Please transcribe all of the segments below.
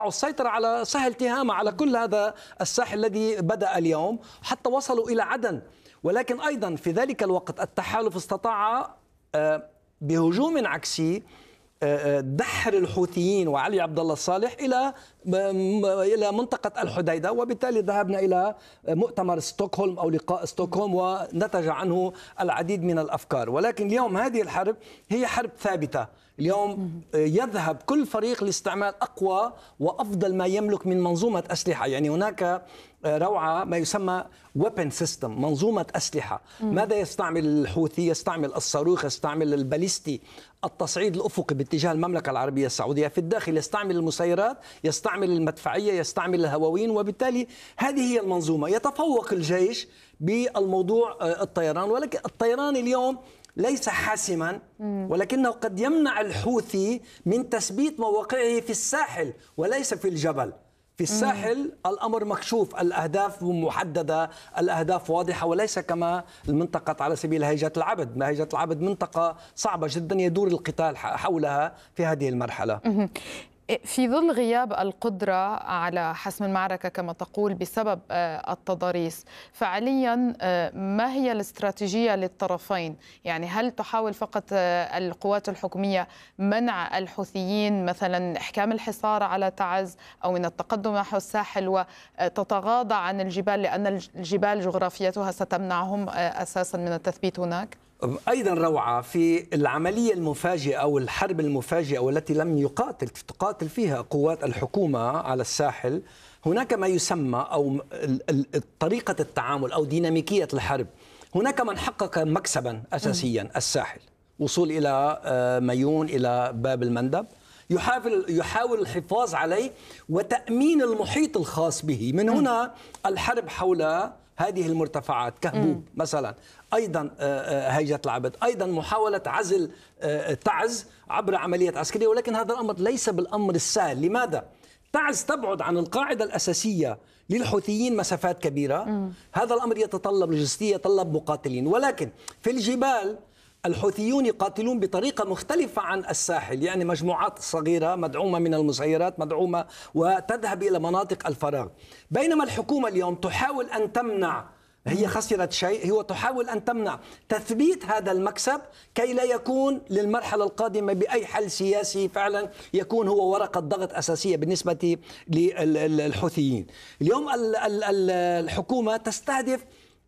السيطرة على سهل تهامة على كل هذا الساحل الذي بدأ اليوم حتى وصلوا إلى عدن. ولكن أيضا في ذلك الوقت التحالف استطاع بهجوم عكسي دحر الحوثيين وعلي عبد الله الصالح إلى منطقة الحديدة، وبالتالي ذهبنا إلى مؤتمر ستوكهولم أو لقاء ستوكهولم ونتج عنه العديد من الأفكار. ولكن اليوم هذه الحرب هي حرب ثابتة. اليوم يذهب كل فريق لاستعمال أقوى وأفضل ما يملك من منظومة أسلحة. يعني هناك روعة ما يسمى weapon system، منظومة أسلحة. ماذا يستعمل الحوثي؟ يستعمل الصاروخ، يستعمل الباليستي، التصعيد الأفقي باتجاه المملكة العربية السعودية. في الداخل يستعمل المسيرات، يستعمل المدفعية، يستعمل الهواوين. وبالتالي هذه هي المنظومة. يتفوق الجيش بالموضوع الطيران، ولكن الطيران اليوم ليس حاسما، ولكنه قد يمنع الحوثي من تثبيت مواقعه في الساحل وليس في الجبل. في الساحل الأمر مكشوف، الأهداف محددة، الأهداف واضحة، وليس كما المنطقة على سبيل هيجة العبد. هيجة العبد منطقة صعبة جدا يدور القتال حولها في هذه المرحلة. في ظل غياب القدرة على حسم المعركة كما تقول بسبب التضاريس، فعليا ما هي الاستراتيجية للطرفين؟ يعني هل تحاول فقط القوات الحكومية منع الحوثيين مثلا إحكام الحصار على تعز أو من التقدم نحو الساحل وتتغاضى عن الجبال لأن الجبال جغرافيتها ستمنعهم أساسا من التثبيت هناك؟ أيضا روعة في العملية المفاجئة أو الحرب المفاجئة والتي لم تقاتل فيها قوات الحكومة على الساحل. هناك ما يسمى أو طريقة التعامل أو ديناميكية الحرب. هناك من حقق مكسبا أساسيا، الساحل، وصول إلى ميون، إلى باب المندب، يحاول الحفاظ عليه وتأمين المحيط الخاص به. من هنا الحرب حول هذه المرتفعات كهبوب مثلا، أيضا هيجة العبد، أيضا محاولة عزل تعز عبر عملية عسكرية. ولكن هذا الأمر ليس بالأمر السهل. لماذا؟ تعز تبعد عن القاعدة الأساسية للحوثيين مسافات كبيرة. هذا الأمر يتطلب لوجستية، يتطلب مقاتلين. ولكن في الجبال الحوثيون يقاتلون بطريقة مختلفة عن الساحل، يعني مجموعات صغيرة مدعومة من المسيرات، مدعومة وتذهب إلى مناطق الفراغ. بينما الحكومة اليوم تحاول أن تمنع، هي خسرت شيء، هو تحاول أن تمنع تثبيت هذا المكسب كي لا يكون للمرحلة القادمة بأي حل سياسي فعلا يكون هو ورقة ضغط أساسية بالنسبة للحوثيين. اليوم الحكومة تستهدف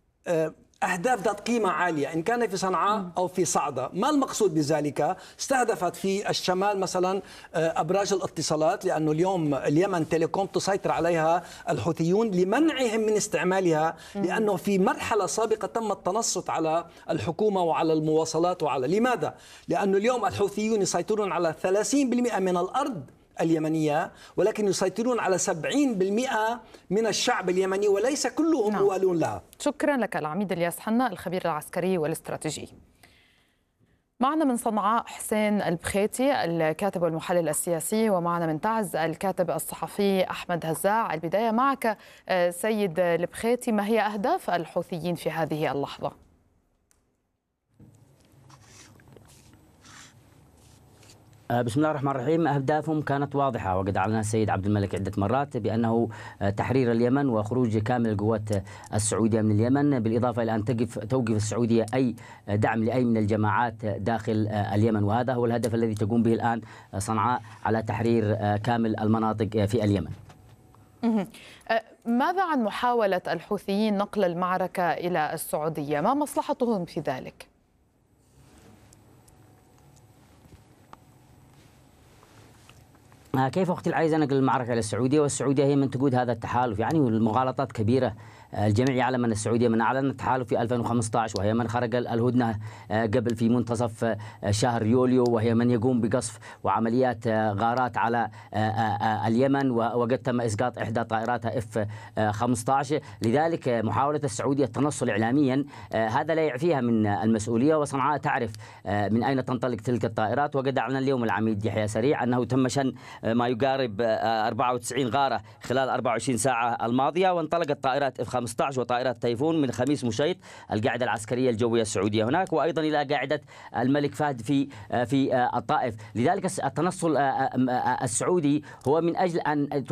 أهداف ذات قيمة عالية، إن كان في صنعاء أو في صعدة. ما المقصود بذلك؟ استهدفت في الشمال مثلا أبراج الاتصالات، لأنه اليوم اليمن تيليكوم تسيطر عليها الحوثيون لمنعهم من استعمالها، لأنه في مرحلة سابقة تم التنصت على الحكومة وعلى المواصلات لماذا؟ لأنه اليوم الحوثيون يسيطرون على 30% من الأرض اليمنية، ولكن يسيطرون على 70% من الشعب اليمني وليس كلهم موالون لها. شكرا لك العميد الياس حنا الخبير العسكري والاستراتيجي. معنا من صنعاء حسين البخيتي الكاتب والمحلل السياسي، ومعنا من تعز الكاتب الصحفي أحمد هزاع. البداية معك سيد البخيتي، ما هي أهداف الحوثيين في هذه اللحظة؟ بسم الله الرحمن الرحيم. أهدافهم كانت واضحة، وقد أعلنها السيد عبد الملك عدة مرات بأنه تحرير اليمن وخروج كامل القوات السعودية من اليمن، بالإضافة إلى أن توقف السعودية أي دعم لأي من الجماعات داخل اليمن. وهذا هو الهدف الذي تقوم به الآن صنعاء على تحرير كامل المناطق في اليمن. ماذا عن محاولة الحوثيين نقل المعركة إلى السعودية؟ ما مصلحتهم في ذلك؟ كيف أختي العايزة نقل المعركة إلى السعودية، والسعودية هي من تقود هذا التحالف؟ يعني المغالطات كبيرة. الجميع يعلم أن السعودية من أعلن التحالف في 2015، وهي من خرج الهدنة قبل في منتصف شهر يوليو، وهي من يقوم بقصف وعمليات غارات على اليمن، وقد تم إسقاط إحدى طائراتها F-15. لذلك محاولة السعودية التنصل إعلاميا هذا لا يعفيها من المسؤولية، وصنعاء تعرف من أين تنطلق تلك الطائرات. وقد أعلن اليوم العميد يحيى سريع أنه تم شن ما يقارب 94 غارة خلال 24 ساعة الماضية، وانطلقت طائرات F-15 15 وطائرات تايفون من خميس مشيط القاعدة العسكرية الجوية السعودية هناك، وأيضا إلى قاعدة الملك فهد في الطائف. لذلك التنصل السعودي هو من أجل أن